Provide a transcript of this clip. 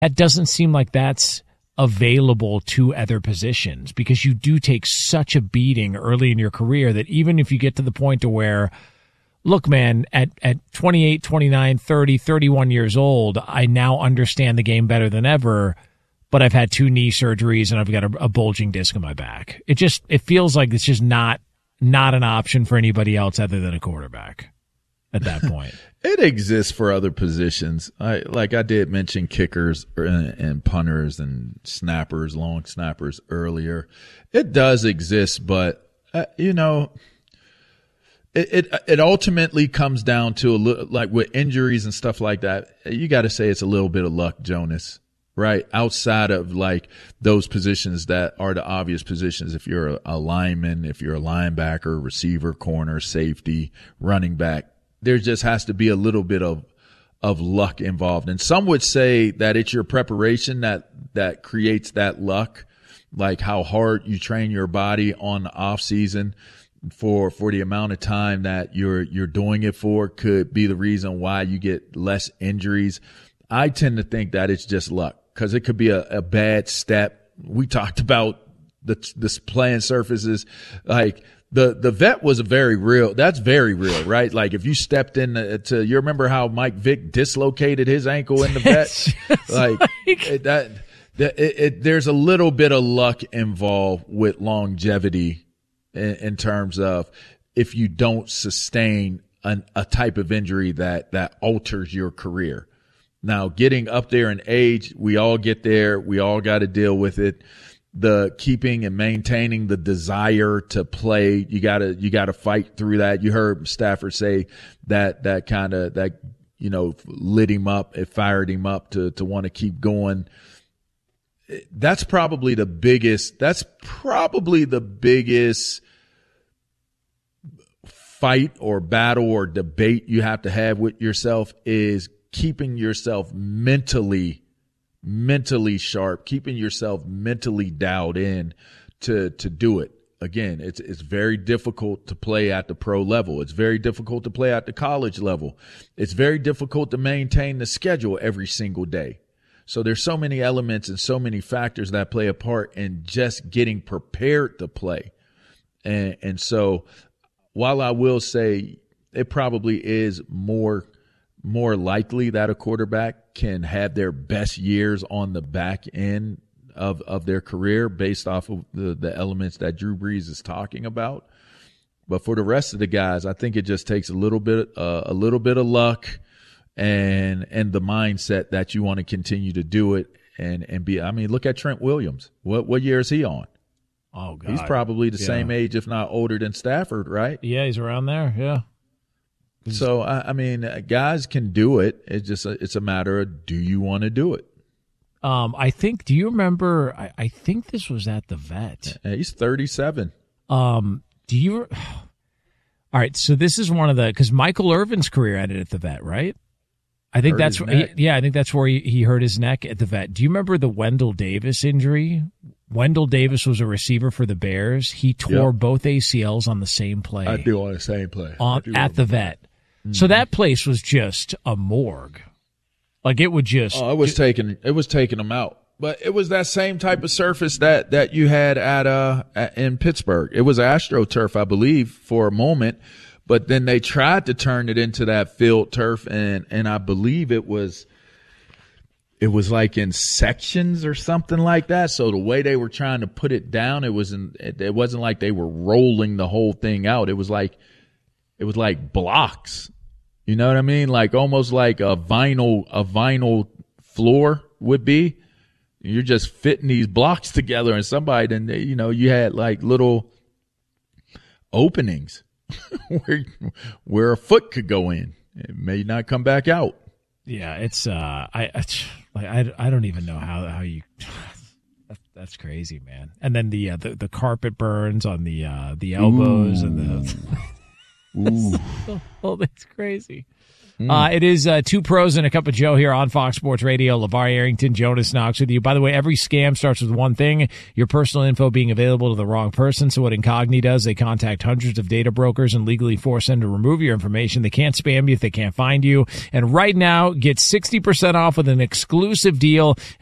that doesn't seem like that's available to other positions, because you do take such a beating early in your career that even if you get to the point to where, look, man, at 28, 29, 30, 31 years old, I now understand the game better than ever, but I've had 2 knee surgeries and I've got a bulging disc in my back. It feels like it's just not an option for anybody else other than a quarterback at that point. It exists for other positions. I did mention kickers and punters and snappers, long snappers earlier. It does exist, but It ultimately comes down to like with injuries and stuff like that. You got to say it's a little bit of luck, Jonas, right? Outside of like those positions that are the obvious positions. If you're a lineman, if you're a linebacker, receiver, corner, safety, running back, there just has to be a little bit of luck involved. And some would say that it's your preparation that creates that luck, like how hard you train your body on the off season for the amount of time that you're doing it for could be the reason why you get less injuries. I tend to think that it's just luck, because it could be a bad step. We talked about the playing surfaces. Like the vet was that's very real, right? Like if you stepped in you remember how Mike Vick dislocated his ankle in the vet? There's a little bit of luck involved with longevity in terms of if you don't sustain a type of injury that alters your career. Now, getting up there in age, we all get there. We all got to deal with it. The keeping and maintaining the desire to play, you gotta fight through that. You heard Stafford say that lit him up, it fired him up to want to keep going. That's probably the biggest fight or battle or debate you have to have with yourself, is keeping yourself mentally sharp, keeping yourself mentally dialed in to do it. Again, it's very difficult to play at the pro level. It's very difficult to play at the college level. It's very difficult to maintain the schedule every single day. So there's so many elements and so many factors that play a part in just getting prepared to play. And so while I will say it probably is more likely that a quarterback can have their best years on the back end of their career based off of the elements that Drew Brees is talking about. But for the rest of the guys, I think it just takes a little bit of luck and the mindset that you want to continue to do it and be. I mean, look at Trent Williams. What year is he on? Oh God, he's probably the same age, if not older than Stafford, right? Yeah, he's around there. Yeah. So I mean, guys can do it. It's a matter of, do you want to do it? I think. Do you remember? I think this was at the vet. Yeah, he's 37. Do you? All right. So this is one of because Michael Irvin's career ended at the vet, right? I think I think that's where he hurt his neck at the vet. Do you remember the Wendell Davis injury? Wendell Davis was a receiver for the Bears. He tore both ACLs on the same play. I do on the same play. At the vet. Mm-hmm. So that place was just a morgue. Like it would just. Oh, it was taking them out. But it was that same type of surface that you had in Pittsburgh. It was AstroTurf, I believe, for a moment. But then they tried to turn it into that field turf, and I believe it was like in sections or something like that. So the way they were trying to put it down, it wasn't like they were rolling the whole thing out. It was like blocks. You know what I mean? Like almost like a vinyl floor would be. You're just fitting these blocks together, and somebody, and you had like little openings where a foot could go in. It may not come back out. Yeah, it's I don't even know how you. That's crazy, man. And then the carpet burns on the elbows. Ooh. And the. Ooh. Oh, that's crazy. It is Two Pros and a Cup of Joe here on Fox Sports Radio. LeVar Arrington, Jonas Knox with you. By the way, every scam starts with one thing, your personal info being available to the wrong person. So what Incogni does, they contact hundreds of data brokers and legally force them to remove your information. They can't spam you if they can't find you. And right now, get 60% off with an exclusive deal